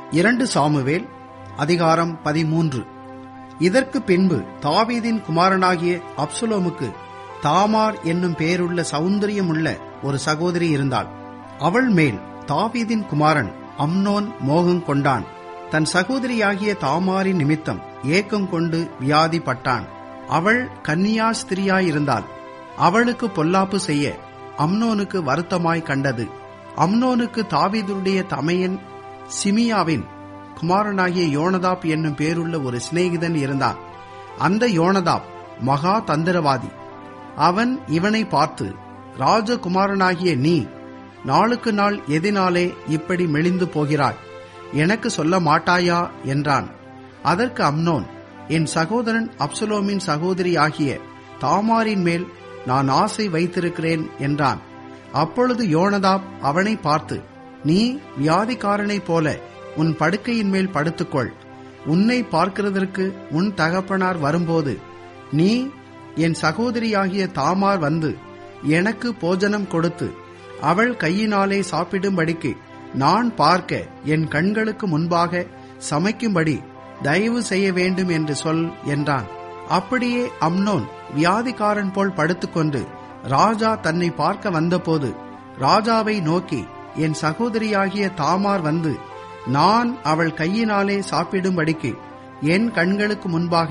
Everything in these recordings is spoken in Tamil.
2 சாமுவேல் அதிகாரம் 13. இதற்கு பின்பு தாவீதின் குமாரனாகிய அப்சலோமுக்கு தாமார் என்னும் பெயருள்ள சௌந்தரியமுள்ள ஒரு சகோதரி இருந்தாள். அவள் மேல் தாவீதின் குமாரன் அம்னோன் மோகம் கொண்டான். தன் சகோதரியாகிய தாமாரின் நிமித்தம் ஏக்கம் கொண்டு வியாதிப்பட்டான். அவள் கன்னியா ஸ்திரியாயிருந்தாள். அவளுக்கு பொல்லாப்பு செய்ய அம்னோனுக்கு வருத்தமாய் கண்டது. அம்னோனுக்கு தாவீதுடைய தமையன் சிமியாவின் குமாரனாகிய யோனதாப் என்னும் பேருள்ள ஒரு சிநேகிதன் இருந்தான். அந்த யோனதாப் மகா தந்திரவாதி. அவன் இவனை பார்த்து, ராஜகுமாரனாகிய நீ நாளுக்கு நாள் எதினாலே இப்படி மெலிந்து போகிறாய், எனக்கு சொல்ல மாட்டாயா என்றான். அதற்கு அம்னோன், என் சகோதரன் அப்சலோமின் சகோதரி ஆகிய தாமாரின் மேல் நான் ஆசை வைத்திருக்கிறேன் என்றான். அப்பொழுது யோனதாப் அவனை பார்த்து, நீ வியாதிக்காரனைப் போல உன் படுக்கையின் மேல் படுத்துக்கொள். உன்னை பார்க்கிறதற்கு உன் தகப்பனார் வரும்போது நீ என் சகோதரியாகிய தாமார் வந்து எனக்கு போஜனம் கொடுத்து அவள் கையினாலே சாப்பிடும்படிக்கு நான் பார்க்க என் கண்களுக்கு முன்பாக சமைக்கும்படி தயவு செய்ய வேண்டும் என்று சொல் என்றான். அப்படியே அம்னோன் வியாதிக்காரன் போல் படுத்துக்கொண்டு ராஜா தன்னை பார்க்க வந்தபோது ராஜாவை நோக்கி, என் சகோதரியாகிய தாமார் வந்து நான் அவள் கையினாலே சாப்பிடும்படிக்கு என் கண்களுக்கு முன்பாக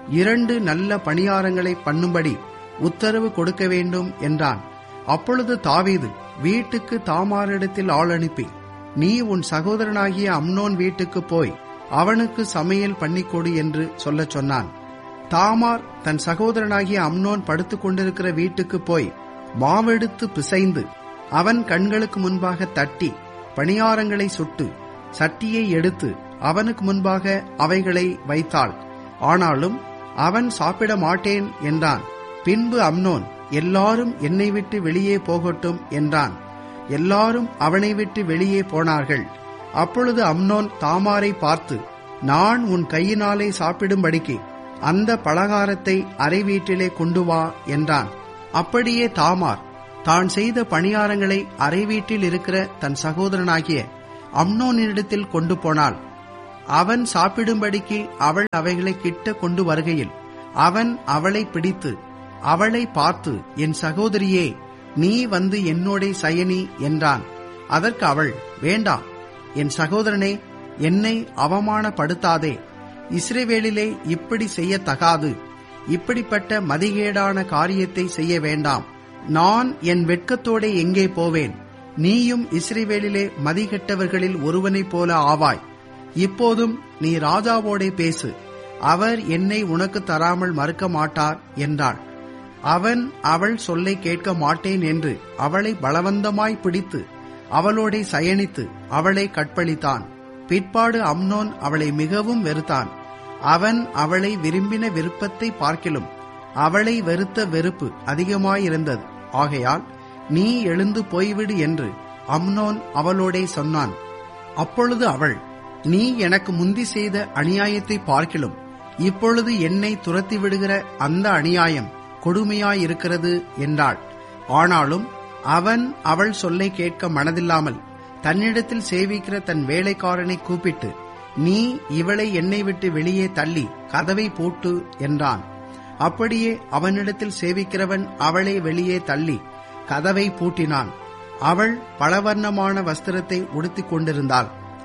2 நல்ல பணியாரங்களை பண்ணும்படி உத்தரவு கொடுக்க வேண்டும் என்றான். அப்பொழுது தாவீது வீட்டுக்கு தாமாரிடத்தில் ஆள் அனுப்பி, நீ உன் சகோதரனாகிய அம்னோன் வீட்டுக்கு போய் அவனுக்கு சமையல் பண்ணிக்கொடு என்று சொல்லச் சொன்னான். தாமார் தன் சகோதரனாகிய அம்னோன் படுத்துக் கொண்டிருக்கிற வீட்டுக்கு போய் மாவெடுத்து பிசைந்து அவன் கண்களுக்கு முன்பாக தட்டி பணியாரங்களை சுட்டு சட்டியை எடுத்து அவனுக்கு முன்பாக அவைகளை வைத்தாள். ஆனாலும் அவன் சாப்பிட மாட்டேன் என்றான். பின்பு அம்னோன், எல்லாரும் என்னை விட்டு வெளியே போகட்டும் என்றான். எல்லாரும் அவனை விட்டு வெளியே போனார்கள். அப்பொழுது அம்னோன் தாமாரை பார்த்து, நான் உன் கையினாலே சாப்பிடும்படிக்கு அந்த பலகாரத்தை அறை வீட்டிலே கொண்டு வா என்றான். அப்படியே தாமார் தான் செய்த பணியாரங்களை அறை வீட்டில் இருக்கிற தன் சகோதரனாகிய அம்னோனிடத்தில் கொண்டு போனாள். அவன் சாப்பிடும்படிக்கு அவள் அவைகளை கிட்ட கொண்டு வருகையில் அவன் அவளை பிடித்து அவளை பார்த்து, என் சகோதரியே, நீ வந்து என்னோடே சயனி என்றான். அதற்கு அவள், வேண்டாம் என் சகோதரனே, என்னை அவமானப்படுத்தாதே. இஸ்ரவேலிலே இப்படி செய்யத்தகாது. இப்படிப்பட்ட மதிகேடான காரியத்தை செய்ய வேண்டாம். நான் என் வெட்கத்தோடே எங்கே போவேன்? நீயும் இஸ்ரவேலிலே மதிகெட்டவர்களில் ஒருவனைப் போல ஆவாய். இப்போதும் நீ ராஜாவோடே பேசு, அவர் என்னை உனக்கு தராமல் மறுக்க மாட்டார் என்றாள். அவன் அவள் சொல்லை கேட்க மாட்டேன் என்று அவளை பலவந்தமாய் பிடித்து அவளோடே சயனித்து அவளை கற்பழித்தான். பிற்பாடு அம்னோன் அவளை மிகவும் வெறுத்தான். அவன் அவளை விரும்பின விருப்பத்தை பார்க்கிலும் அவளை வெறுத்த வெறுப்பு அதிகமாயிருந்தது. ஆகையால் நீ எழுந்து போய்விடு என்று அம்னோன் அவளோடே சொன்னான். அப்பொழுது அவள், நீ எனக்கு முந்தி செய்த அநியாயத்தை பார்க்கிலும் இப்பொழுது என்னை துரத்தி விடுகிற அந்த அநியாயம் கொடுமையாயிருக்கிறது என்றாள். ஆனாலும் அவன் அவள் சொல்லை கேட்க மனதில்லாமல் தன்னிடத்தில் சேவிக்கிற தன் வேலைக்காரனை கூப்பிட்டு, நீ இவளை என்னை விட்டு வெளியே தள்ளி கதவை பூட்டு என்றான். அப்படியே அவனிடத்தில் சேவிக்கிறவன் அவளை வெளியே தள்ளி கதவை பூட்டினான். அவள் பலவர்ணமான வஸ்திரத்தை உடுத்திக் கொண்டிருந்தாள்.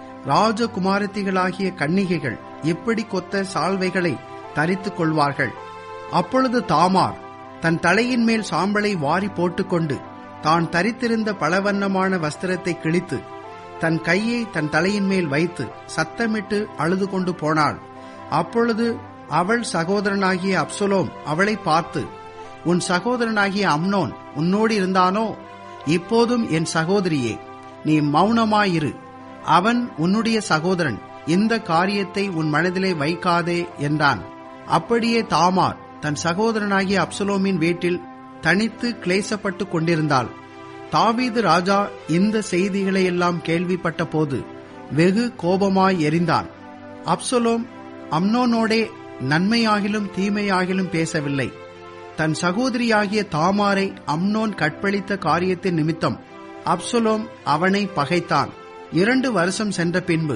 ராஜகுமாரத்திகளாகிய கன்னிகைகள் எப்படி கொத்த சால்வைகளை தரித்துக் கொள்வார்கள். அப்பொழுது தாமார் தன் தலையின் மேல் சாம்பலை வாரி போட்டுக்கொண்டு தான் தரித்திருந்த பலவர்ணமான வஸ்திரத்தை கிழித்து தன் கையை தன் தலையின் மேல் வைத்து சத்தமிட்டு அழுது கொண்டு போனாள். அப்பொழுது அவள் சகோதரனாகிய அப்சலோம் அவளை பார்த்து, உன் சகோதரனாகிய அம்னோன் உன்னோடு இருந்தானோ? இப்போதும் என் சகோதரியே, நீ மௌனமாயிரு. அவன் உன்னுடைய சகோதரன். இந்த காரியத்தை உன் மனதிலே வைக்காதே என்றான். அப்படியே தாமார் தன் சகோதரனாகிய அப்சலோமின் வீட்டில் தனித்து கிளேசப்பட்டு கொண்டிருந்தாள். தாவீது ராஜா இந்த செய்திகளையெல்லாம் கேள்விப்பட்ட போது வெகு கோபமாய் எரிந்தான். அப்சலோம் அம்னோனோடே நன்மையாகிலும் தீமையாகிலும் பேசவில்லை. தன் சகோதரியாகிய தாமாரை அம்னோன் கற்பழித்த காரியத்தின் நிமித்தம் அப்சலோம் அவனை பகைத்தான். 2 வருஷம் சென்ற பின்பு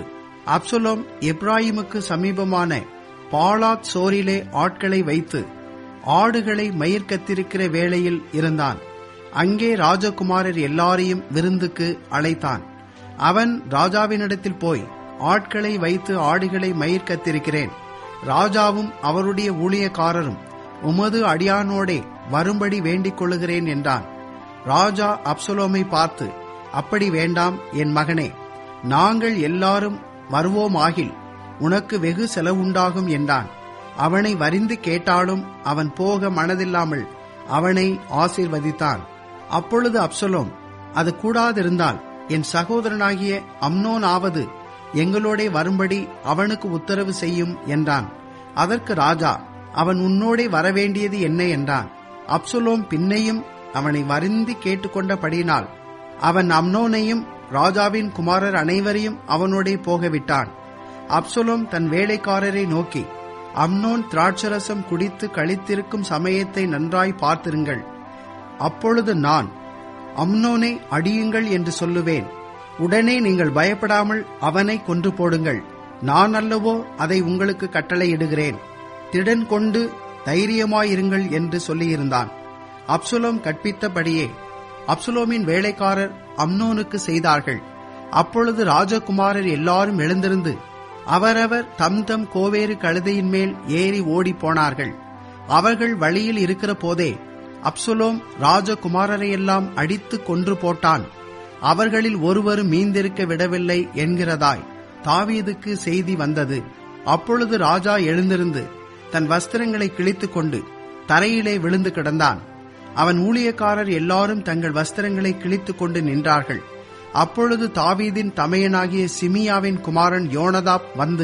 அப்சலோம் எப்ராயிமுக்கு சமீபமான பாலாத் சோரிலே ஆட்களை வைத்து ஆடுகளை மயிர் கத்திருக்கிற வேளையில் இருந்தான். அங்கே ராஜகுமாரர் எல்லாரையும் விருந்துக்கு அழைத்தான். அவன் ராஜாவினிடத்தில் போய், ஆட்களை வைத்து ஆடுகளை மயிர் கத்திருக்கிறேன். ராஜாவும் அவருடைய ஊழியக்காரரும் உமது அடியானோடே வரும்படி வேண்டிக் கொள்ளுகிறேன் என்றான். ராஜா அப்சலோமை பார்த்து, அப்படி வேண்டாம் என் மகனே, நாங்கள் எல்லாரும் வருவோமாகில் உனக்கு வெகு செலவுண்டாகும் என்றான். அவனை வரிந்து கேட்டாலும் அவன் போக மனதில்லாமல் அவனை ஆசீர்வதித்தான். அப்பொழுது அப்சலோம், அது கூடாதிருந்தால் என் சகோதரனாகிய அம்னோனாவது எங்களோடே வரும்படி அவனுக்கு உத்தரவு செய்யும் என்றான். அதற்கு ராஜா, அவன் உன்னோடே வரவேண்டியது என்ன என்றான். அப்சலோம் பின்னையும் அவனை வருந்தி கேட்டுக்கொண்டபடியினால் அவன் அம்னோனையும் ராஜாவின் குமாரர் அனைவரையும் அவனோடே போகவிட்டான். அப்சலோம் தன் வேலைக்காரரை நோக்கி, அம்னோன் திராட்சரசம் குடித்து களித்திருக்கும் சமயத்தை நன்றாய் பார்த்திருங்கள். அப்பொழுது நான், அம்னோனை அடியுங்கள் என்று சொல்லுவேன். உடனே நீங்கள் பயப்படாமல் அவனை கொன்று போடுங்கள். நான் அல்லவோ அதை உங்களுக்கு கட்டளையிடுகிறேன். திடன் கொண்டு தைரியமாயிருங்கள் என்று சொல்லியிருந்தான். அப்சலோம் கற்பித்தபடியே அப்சலோமின் வேலைக்காரர் அம்னோனுக்கு செய்தார்கள். அப்பொழுது ராஜகுமாரர் எல்லாரும் எழுந்திருந்து அவரவர் தம் தம் கோவேறு கழுதையின் மேல் ஏறி ஓடி போனார்கள். அவர்கள் வழியில் இருக்கிற போதே அப்சலோம் ராஜகுமாரரையெல்லாம் அடித்து கொன்று போட்டான். அவர்களில் ஒருவரும் மீந்திருக்க விடவில்லை என்கிறதாய் தாவீதுக்கு செய்தி வந்தது. அப்பொழுது ராஜா எழுந்திருந்து தன் வஸ்திரங்களை கிழித்துக் கொண்டு தரையிலே விழுந்து கிடந்தான். அவன் ஊழியக்காரர் எல்லாரும் தங்கள் வஸ்திரங்களை கிழித்துக் கொண்டு நின்றார்கள். அப்பொழுது தாவீதின் தமையனாகிய சிமியாவின் குமாரன் யோனதாப் வந்து,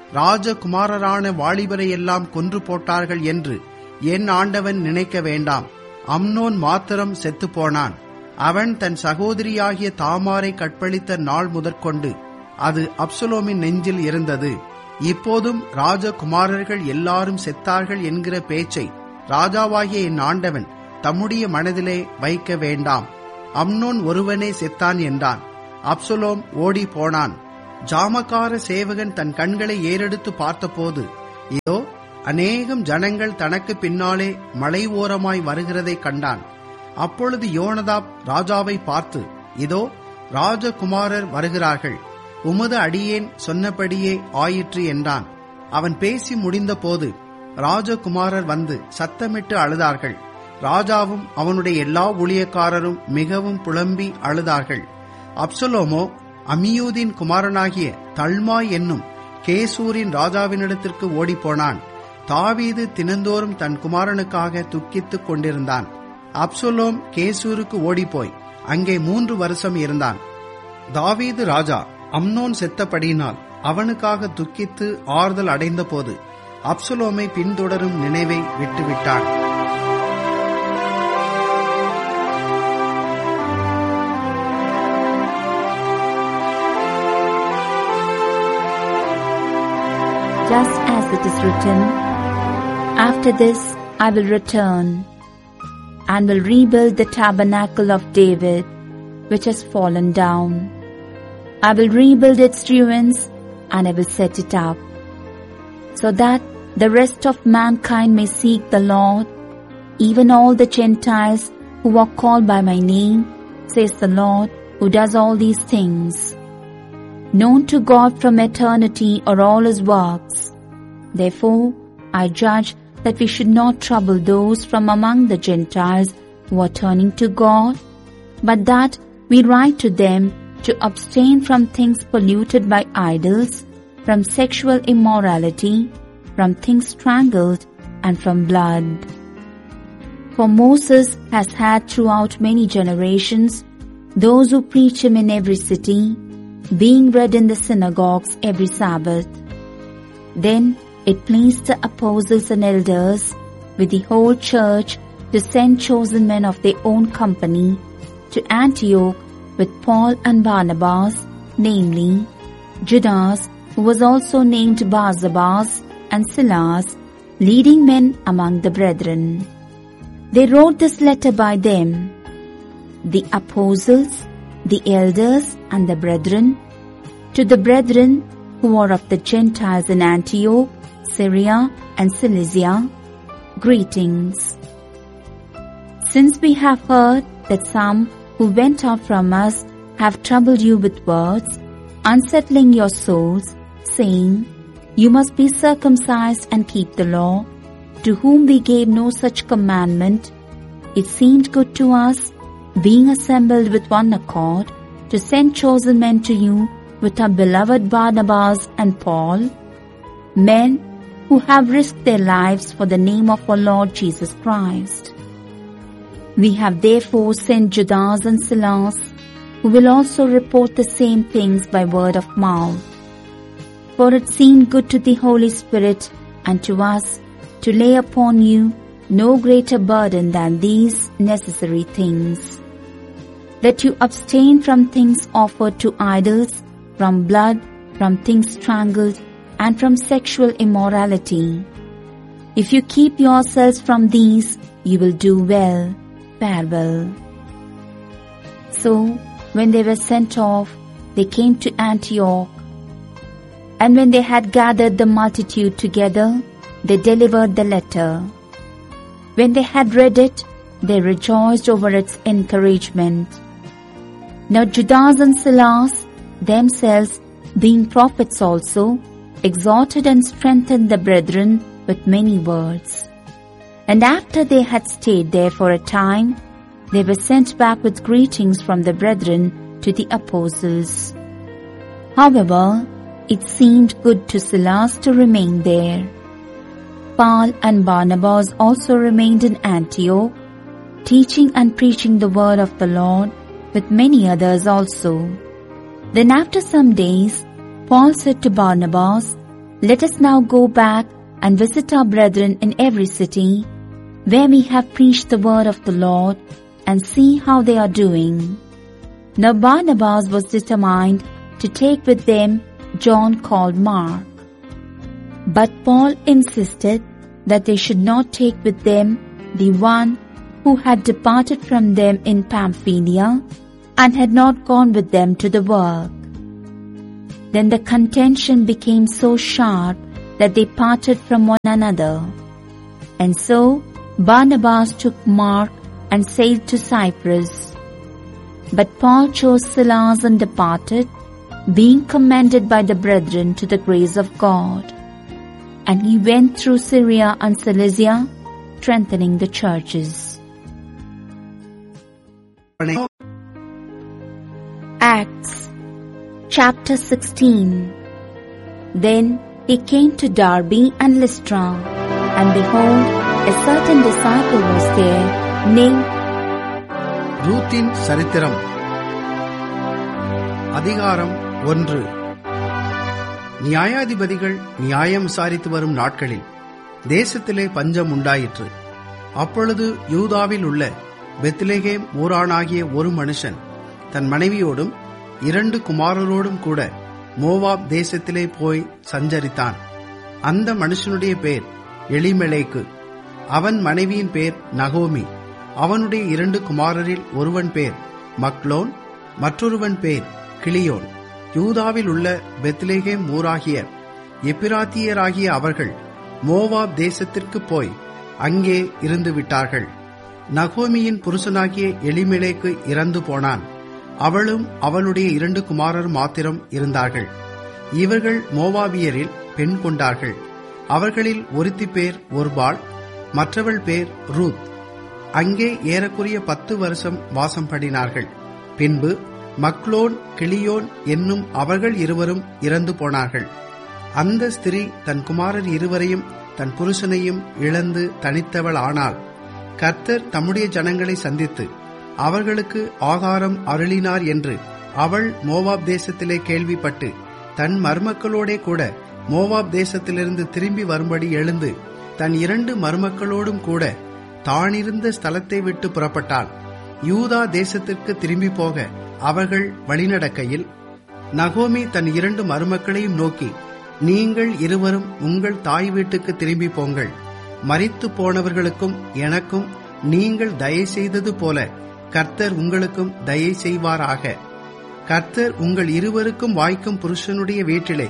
ராஜகுமாரரான வாலிபரை எல்லாம் கொன்று போட்டார்கள் என்று என் ஆண்டவன் நினைக்க வேண்டாம். அம்னோன் மாத்திரம் செத்துப்போனான். அவன் தன் சகோதரியாகிய தாமாரை கற்பழித்த நாள் முதற்கொண்டு அது அப்சலோமின் நெஞ்சில் இருந்தது. இப்போதும் ராஜகுமாரர்கள் எல்லாரும் செத்தார்கள் என்கிற பேச்சை ராஜாவாகிய என் ஆண்டவன் தம்முடைய மனதிலே வைக்க வேண்டாம். அம்னோன் ஒருவனே செத்தான் என்றான். அப்சலோம் ஓடி போனான். ஜாமக்கார சேவகன் தன் கண்களை ஏறெடுத்து பார்த்தபோது, இதோ அநேகம் ஜனங்கள் தனக்கு பின்னாலே மலை ஓரமாய் வருகிறதை கண்டான். அப்பொழுது யோனதாப் ராஜாவை பார்த்து, இதோ ராஜகுமாரர் வருகிறார்கள், உமது அடியேன் சொன்னபடியே ஆயிற்று என்றான். அவன் பேசி முடிந்த போது ராஜகுமாரர் வந்து சத்தமிட்டு அழுதார்கள். ராஜாவும் அவனுடைய எல்லா ஊழியக்காரரும் மிகவும் புலம்பி அழுதார்கள். அப்சலோமோ அம்மியூதின் குமாரனாகிய தல்மாய் என்னும் கேசூரின் ராஜாவினிடத்திற்கு ஓடிப்போனான். தாவீது தினந்தோறும் தன் குமாரனுக்காக துக்கித்துக் கொண்டிருந்தான். அப்சலோம் கேசூருக்கு ஓடிப்போய் அங்கே 3 வருஷம் இருந்தான். தாவீது ராஜா அம்னோன் செத்தபடியினால் அவனுக்காக துக்கித்து ஆறுதல் அடைந்த போது அப்சலோமை பின்தொடரும் நினைவை விட்டுவிட்டான். Just as it is written, after this I will return and will rebuild the tabernacle of David, which has fallen down. I will rebuild its ruins and I will set it up, so that the rest of mankind may seek the Lord, even all the Gentiles who are called by my name, says the Lord, who does all these things. Known to God from eternity are all his works. Therefore, I judge that we should not trouble those from among the Gentiles who are turning to God, but that we write to them to abstain from things polluted by idols, from sexual immorality, from things strangled, and from blood. For Moses has had throughout many generations those who preach him in every city, being read in the synagogues every Sabbath. Then it pleased the apostles and elders with the whole church to send chosen men of their own company to Antioch with Paul and Barnabas, namely Judas, who was also named Barsabas, and Silas, leading men among the brethren. They wrote this letter by them, the apostles, the elders and the brethren, to the brethren who are of the Gentiles in Antioch, Syria, and Cilicia, greetings. Since we have heard that some who went out from us have troubled you with words, unsettling your souls, saying, "You must be circumcised and keep the law," to whom we gave no such commandment, it seemed good to us, being assembled with one accord, to send chosen men to you with our beloved Barnabas and Paul, men who have risked their lives for the name of our Lord Jesus Christ. We have therefore sent Judas and Silas, who will also report the same things by word of mouth. For it seemed good to the Holy Spirit and to us to lay upon you no greater burden than these necessary things: that you abstain from things offered to idols, from blood, from things strangled, and from sexual immorality. If you keep yourselves from these, you will do well. Farewell. So, when they were sent off, they came to Antioch. And when they had gathered the multitude together, they delivered the letter. When they had read it, they rejoiced over its encouragement. Now Judas and Silas, themselves being prophets also, exhorted and strengthened the brethren with many words. And after they had stayed there for a time, they were sent back with greetings from the brethren to the apostles. However, it seemed good to Silas to remain there. Paul and Barnabas also remained in Antioch, teaching and preaching the word of the Lord with many others also. Then after some days, Paul said to Barnabas, "Let us now go back and visit our brethren in every city where we have preached the word of the Lord, and see how they are doing." Now Barnabas was determined to take with them John called Mark. But Paul insisted that they should not take with them the one who had departed from them in Pamphylia and had not gone with them to the work. Then the contention became so sharp that they parted from one another. And so Barnabas took Mark and sailed to Cyprus. But Paul chose Silas and departed, being commended by the brethren to the grace of God. And he went through Syria and Cilicia, strengthening the churches. Acts chapter 16. Then he came to Derbe and Lystra, and behold, a certain disciple was there, named ரூத்தின் சரித்திரம். அதிகாரம் 1. நியாயாதிபதிகள் நியாயம் விசாரித்து வரும் நாட்களில் தேசத்திலே பஞ்சம் உண்டாயிற்று. அப்பொழுது யூதாவில் உள்ள பெத்லெகேம் ஊரானாகிய ஒரு மனுஷன் தன் மனைவியோடும் 2 குமாரரோடும் கூட மோவாப் தேசத்திலே போய் சஞ்சரித்தான். அந்த மனுஷனுடைய பேர் எலிமெலேக்கு. அவன் மனைவியின் பேர் நகோமி. அவனுடைய 2 குமாரரில் ஒருவன் பேர் மக்லோன், மற்றொருவன் பேர் கிளியோன். யூதாவில் உள்ள பெத்லெகேம் ஊராகிய எப்பிராத்தியராகிய அவர்கள் மோவாப் தேசத்திற்கு போய் அங்கே இருந்து விட்டார்கள். நகோமியின் புருஷனாகிய எலிமெலேக்கு இறந்து போனான். அவளும் அவளுடைய 2 குமாரர் மாத்திரம் இருந்தார்கள். இவர்கள் மோவாபியரில் பெண் கொண்டார்கள். அவர்களில் ஒருத்தி பேர் ஒர்பாள், மற்றவள் பேர் ரூத். அங்கே ஏறக்குறைய 10 வருஷம் வாசம் பண்ணினார்கள். பின்பு மக்லோன், கிளியோன் என்னும் அவர்கள் இருவரும் இறந்து போனார்கள். அந்த ஸ்திரீ தன் குமாரர் இருவரையும் தன் புருஷனையும் இழந்து தனித்தவள் ஆனாள். கர்த்தர் தம்முடைய ஜனங்களை சந்தித்து அவர்களுக்கு ஆகாரம் அருளினார் என்று அவள் மோவாப் தேசத்திலே கேள்விப்பட்டு தன் மருமக்களோடே கூட மோவாப் தேசத்திலிருந்து திரும்பி வரும்படி எழுந்து தன் 2 மருமக்களோடும் கூட தானிருந்த ஸ்தலத்தை விட்டு புறப்பட்டாள். யூதா தேசத்திற்கு திரும்பி போக அவர்கள் வழிநடக்கையில் நகோமி தன் 2 மருமக்களையும் நோக்கி, "நீங்கள் இருவரும் உங்கள் தாய் வீட்டுக்கு திரும்பி போங்கள். மரித்து போனவர்களுக்கும் எனக்கும் நீங்கள் தயை செய்தது போல கர்த்தர் உங்களுக்கும் தயை செய்வாராக. கர்த்தர் உங்கள் இருவருக்கும் வாய்க்கும் புருஷனுடைய வீட்டிலே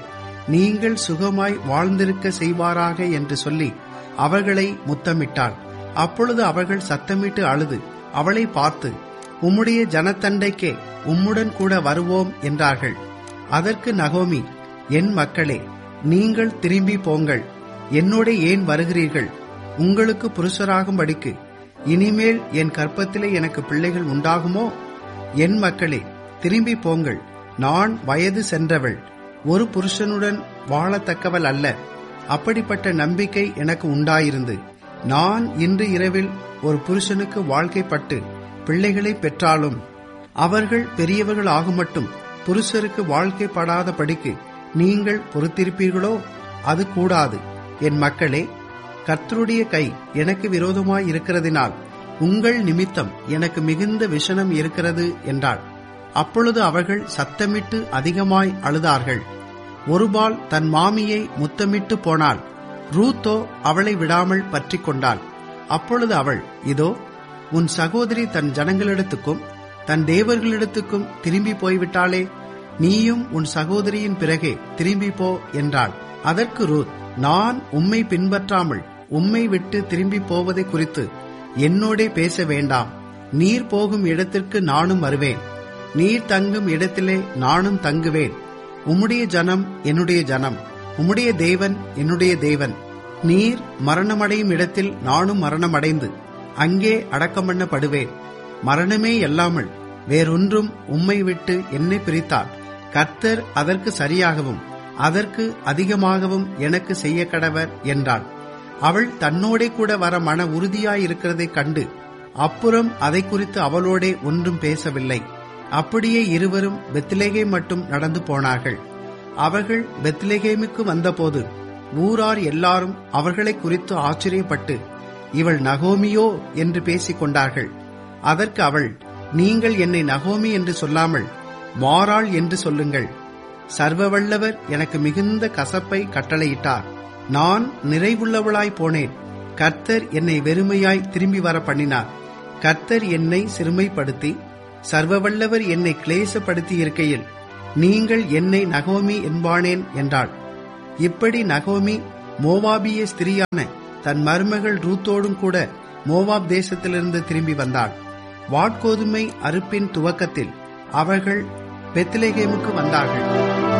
நீங்கள் சுகமாய் வாழ்ந்திருக்க செய்வாராக என்று சொல்லி அவர்களை முத்தமிட்டாள். அப்பொழுது அவர்கள் சத்தமிட்டு அழுது அவளை பார்த்து, உம்முடைய ஜனத்தண்டைக்கே உம்முடன் கூட வருவோம் என்றார்கள். அதற்கு நகோமி, என் மக்களே, நீங்கள் திரும்பி போங்கள், என்னோட ஏன் வருகிறீர்கள்? உங்களுக்கு புருஷராகும்படிக்கு இனிமேல் என் கற்பத்திலே எனக்கு பிள்ளைகள் உண்டாகுமோ? என் மக்களே, திரும்பி போங்கள், நான் வயது சென்றவள், ஒரு புருஷனுடன் வாழத்தக்கவள் அல்ல. அப்படிப்பட்ட நம்பிக்கை எனக்கு உண்டாயிருந்து நான் இன்று இரவில் ஒரு புருஷனுக்கு வாழ்க்கைப்பட்டு பிள்ளைகளை பெற்றாலும் அவர்கள் பெரியவர்கள் ஆகுமட்டும் புருஷருக்கு வாழ்க்கைப்படாதபடிக்கு நீங்கள் பொறுத்திருப்பீர்களோ? அது கூடாது. என் மக்களே, கர்த்தருடைய கை எனக்கு விரோதமாய் இருக்கிறதினால் உங்கள் நிமித்தம் எனக்கு மிகுந்த விஷனம் இருக்கிறது என்றாள். அப்பொழுது அவர்கள் சத்தமிட்டு அதிகமாய் அழுதார்கள். ஒருபால் தன் மாமியை முத்தமிட்டு போனாள். ரூத்தோ அவளை விடாமல் பற்றி கொண்டாள். அப்பொழுது அவள், இதோ உன் சகோதரி தன் ஜனங்களிடத்துக்கும் தன் தேவர்களிடத்துக்கும் திரும்பி போய்விட்டாளே, நீயும் உன் சகோதரியின் பிறகே திரும்பி போ என்றாள். அதற்கு ரூத், நான் உம்மை பின்பற்றாமல் உம்மை விட்டு திரும்பி போவதை குறித்து என்னோடே பேச வேண்டாம். நீர் போகும் இடத்திற்கு நானும் வருவேன், நீர் தங்கும் இடத்திலே நானும் தங்குவேன். உம்முடைய ஜனம் என்னுடைய ஜனம், உம்முடைய தேவன் என்னுடைய தேவன். நீர் மரணமடையும் இடத்தில் நானும் மரணமடைந்து அங்கே அடக்கம் பண்ணப்படுவேன். மரணமே அல்லாமல் வேறொன்றும் உம்மை விட்டு என்னை பிரித்தால் கர்த்தர் அதற்கு சரியாகவும் அதற்கு அதிகமாகவும் எனக்கு செய்ய கடவர் என்றாள். அவள் தன்னோடே கூட வர மன உறுதியாயிருக்கிறதைக் கண்டு அப்புறம் அதை குறித்து அவளோடே ஒன்றும் பேசவில்லை. அப்படியே இருவரும் பெத்லெகேம் மட்டும் நடந்து போனார்கள். அவர்கள் பெத்லெகேமுக்கு வந்தபோது ஊரார் எல்லாரும் அவர்களை குறித்து ஆச்சரியப்பட்டு, இவள் நகோமியோ என்று பேசிக் கொண்டார்கள். அதற்கு அவள், நீங்கள் என்னை நகோமி என்று சொல்லாமல் மாறாள் என்று சொல்லுங்கள். சர்வவல்லவர் எனக்கு மிகுந்த கசப்பை கட்டளையிட்டார். நான் நிறைவுள்ளவளாய் போனேன். கர்த்தர் என்னை வெறுமையாய் திரும்பி வர பண்ணினார். கர்த்தர் என்னை சிறுமைப்படுத்தி சர்வவல்லவர் என்னை கிளேசப்படுத்தி இருக்கையில் நீங்கள் என்னை நகோமி என்பானேன் என்றாள். இப்படி நகோமி மோவாபிய ஸ்திரியான தன் மருமகள் ரூத்தோடும் கூட மோவாப் தேசத்திலிருந்து திரும்பி வந்தாள். வாட்கோதுமை அறுப்பின் துவக்கத்தில் அவர்கள் பெத்லெகேமுக்கு வந்தார்கள்.